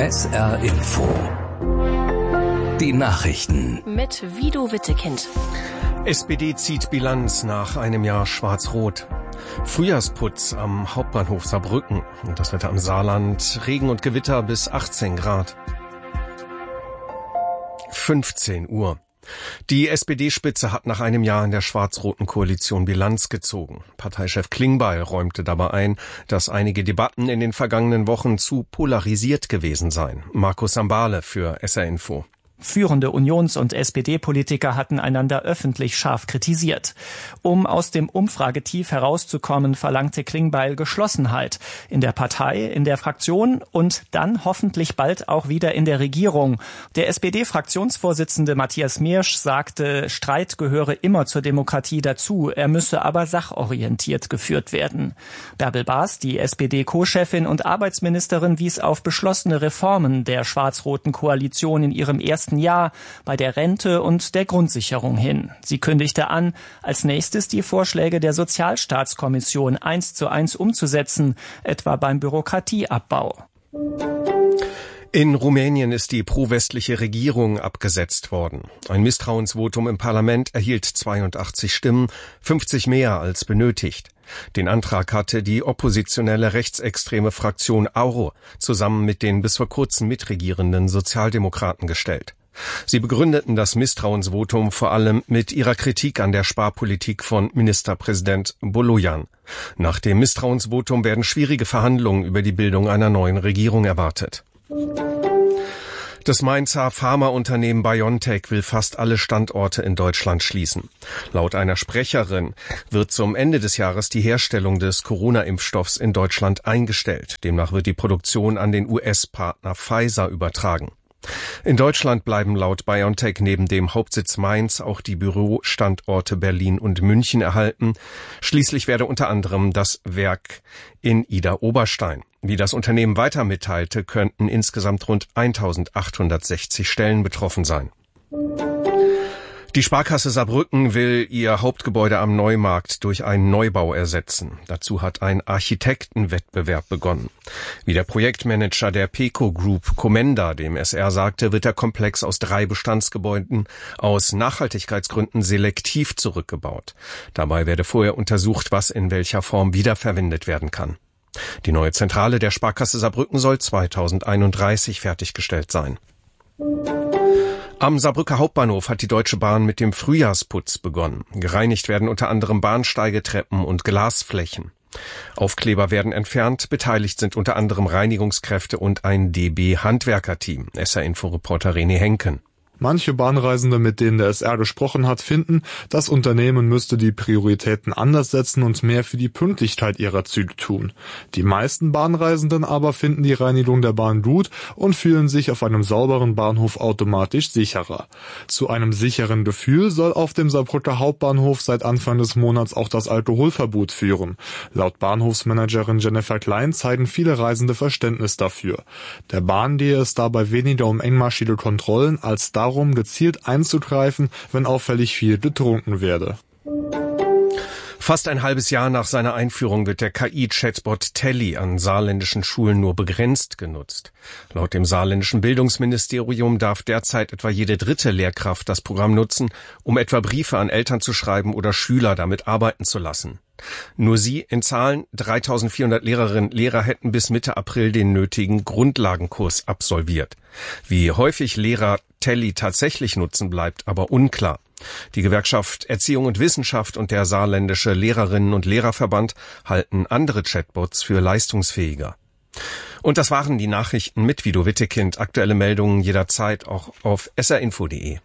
SR Info. Die Nachrichten. Mit Vido Wittekind. SPD zieht Bilanz nach einem Jahr Schwarz-Rot. Frühjahrsputz am Hauptbahnhof Saarbrücken. Und das Wetter am Saarland. Regen und Gewitter bis 18 Grad. 15 Uhr. Die SPD-Spitze hat nach einem Jahr in der schwarz-roten Koalition Bilanz gezogen. Parteichef Klingbeil räumte dabei ein, dass einige Debatten in den vergangenen Wochen zu polarisiert gewesen seien. Markus Sambale für SR Info. Führende Unions- und SPD-Politiker hatten einander öffentlich scharf kritisiert. Um aus dem Umfragetief herauszukommen, verlangte Klingbeil Geschlossenheit in der Partei, in der Fraktion und dann hoffentlich bald auch wieder in der Regierung. Der SPD-Fraktionsvorsitzende Matthias Miersch sagte, Streit gehöre immer zur Demokratie dazu, er müsse aber sachorientiert geführt werden. Bärbel Baas, die SPD-Co-Chefin und Arbeitsministerin, wies auf beschlossene Reformen der schwarz-roten Koalition in ihrem ersten Jahr bei der Rente und der Grundsicherung hin. Sie kündigte an, als nächstes die Vorschläge der Sozialstaatskommission 1:1 umzusetzen, etwa beim Bürokratieabbau. In Rumänien ist die pro-westliche Regierung abgesetzt worden. Ein Misstrauensvotum im Parlament erhielt 82 Stimmen, 50 mehr als benötigt. Den Antrag hatte die oppositionelle rechtsextreme Fraktion AURO zusammen mit den bis vor kurzem mitregierenden Sozialdemokraten gestellt. Sie begründeten das Misstrauensvotum vor allem mit ihrer Kritik an der Sparpolitik von Ministerpräsident Bolojan. Nach dem Misstrauensvotum werden schwierige Verhandlungen über die Bildung einer neuen Regierung erwartet. Das Mainzer Pharmaunternehmen BioNTech will fast alle Standorte in Deutschland schließen. Laut einer Sprecherin wird zum Ende des Jahres die Herstellung des Corona-Impfstoffs in Deutschland eingestellt. Demnach wird die Produktion an den US-Partner Pfizer übertragen. In Deutschland bleiben laut BioNTech neben dem Hauptsitz Mainz auch die Bürostandorte Berlin und München erhalten. Schließlich werde unter anderem das Werk in Idar-Oberstein. Wie das Unternehmen weiter mitteilte, könnten insgesamt rund 1860 Stellen betroffen sein. Die Sparkasse Saarbrücken will ihr Hauptgebäude am Neumarkt durch einen Neubau ersetzen. Dazu hat ein Architektenwettbewerb begonnen. Wie der Projektmanager der PECO Group Comenda dem SR sagte, wird der Komplex aus 3 Bestandsgebäuden aus Nachhaltigkeitsgründen selektiv zurückgebaut. Dabei werde vorher untersucht, was in welcher Form wiederverwendet werden kann. Die neue Zentrale der Sparkasse Saarbrücken soll 2031 fertiggestellt sein. Am Saarbrücker Hauptbahnhof hat die Deutsche Bahn mit dem Frühjahrsputz begonnen. Gereinigt werden unter anderem Bahnsteige, Treppen und Glasflächen. Aufkleber werden entfernt, beteiligt sind unter anderem Reinigungskräfte und ein DB-Handwerkerteam. SR-Info-Reporter René Henken. Manche Bahnreisende, mit denen der SR gesprochen hat, finden, das Unternehmen müsste die Prioritäten anders setzen und mehr für die Pünktlichkeit ihrer Züge tun. Die meisten Bahnreisenden aber finden die Reinigung der Bahn gut und fühlen sich auf einem sauberen Bahnhof automatisch sicherer. Zu einem sicheren Gefühl soll auf dem Saarbrücker Hauptbahnhof seit Anfang des Monats auch das Alkoholverbot führen. Laut Bahnhofsmanagerin Jennifer Klein zeigen viele Reisende Verständnis dafür. Der Bahn gehe es dabei weniger um engmaschige Kontrollen als darum, gezielt einzugreifen, wenn auffällig viel getrunken werde. Fast ein halbes Jahr nach seiner Einführung wird der KI-Chatbot Telly an saarländischen Schulen nur begrenzt genutzt. Laut dem saarländischen Bildungsministerium darf derzeit etwa jede 3. Lehrkraft das Programm nutzen, um etwa Briefe an Eltern zu schreiben oder Schüler damit arbeiten zu lassen. Nur sie in Zahlen 3.400 Lehrerinnen und Lehrer hätten bis Mitte April den nötigen Grundlagenkurs absolviert. Wie häufig Lehrer Telly tatsächlich nutzen, bleibt aber unklar. Die Gewerkschaft Erziehung und Wissenschaft und der saarländische Lehrerinnen- und Lehrerverband halten andere Chatbots für leistungsfähiger. Und das waren die Nachrichten mit Vido Wittekind. Aktuelle Meldungen jederzeit auch auf srinfo.de.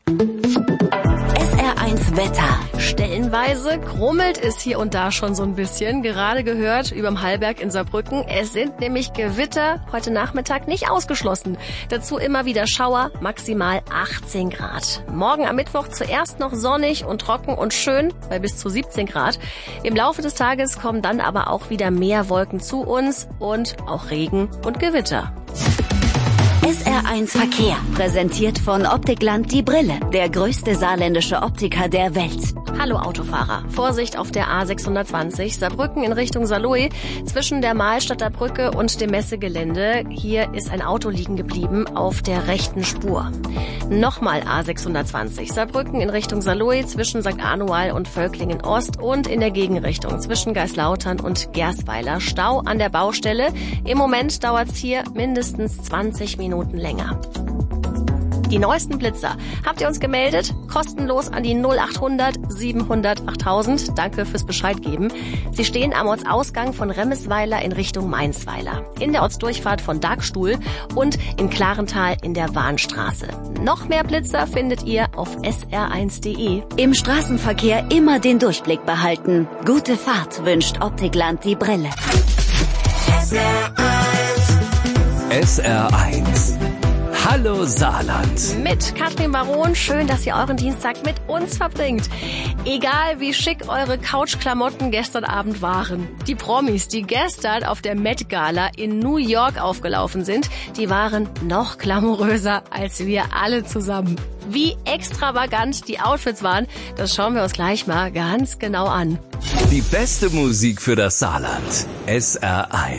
SR1 Wetter. Stellenweise krummelt es hier und da schon so ein bisschen. Gerade gehört überm Hallberg in Saarbrücken. Es sind nämlich Gewitter heute Nachmittag nicht ausgeschlossen. Dazu immer wieder Schauer, maximal 18 Grad. Morgen am Mittwoch zuerst noch sonnig und trocken und schön bei bis zu 17 Grad. Im Laufe des Tages kommen dann aber auch wieder mehr Wolken zu uns und auch Regen und Gewitter. SR1 Verkehr, präsentiert von Optikland die Brille, der größte saarländische Optiker der Welt. Hallo Autofahrer. Vorsicht auf der A620 Saarbrücken in Richtung Saarlouis zwischen der Mahlstadter Brücke und dem Messegelände. Hier ist ein Auto liegen geblieben auf der rechten Spur. Nochmal A620 Saarbrücken in Richtung Saarlouis zwischen St. Anual und Völklingen Ost und in der Gegenrichtung zwischen Geislautern und Gersweiler. Stau an der Baustelle. Im Moment dauert's hier mindestens 20 Minuten länger. Die neuesten Blitzer habt ihr uns gemeldet, kostenlos an die 0800 700 8000. Danke fürs Bescheid geben. Sie stehen am Ortsausgang von Remmisweiler in Richtung Mainzweiler, in der Ortsdurchfahrt von Dagstuhl und in Klarental in der Warnstraße. Noch mehr Blitzer findet ihr auf sr1.de. Im Straßenverkehr immer den Durchblick behalten. Gute Fahrt wünscht Optikland die Brille. SR1. Hallo Saarland. Mit Katrin Baron, schön, dass ihr euren Dienstag mit uns verbringt. Egal wie schick eure Couchklamotten gestern Abend waren. Die Promis, die gestern auf der Met Gala in New York aufgelaufen sind, die waren noch glamouröser als wir alle zusammen. Wie extravagant die Outfits waren, das schauen wir uns gleich mal ganz genau an. Die beste Musik für das Saarland. SR1.